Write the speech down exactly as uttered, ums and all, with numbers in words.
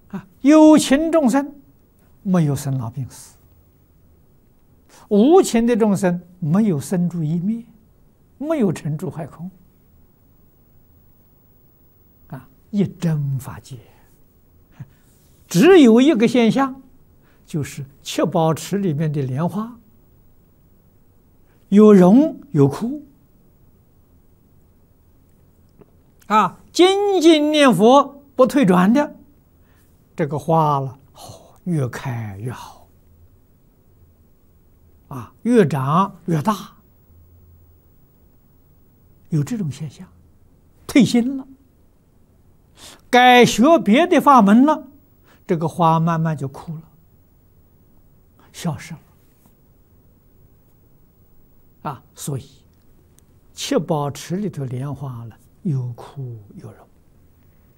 啊，有情众生没有生老病死，无情的众生没有生住异灭，没有成住坏空，啊，一真法界。只有一个现象，就是七宝池里面的莲花，有荣有枯，啊，精进念佛不退转的，这个花了，哦，越开越好，啊，越长越大，有这种现象。退心了，改学别的法门了，这个花慢慢就枯了，消失了。啊，所以七宝池里头莲花了，有枯有荣。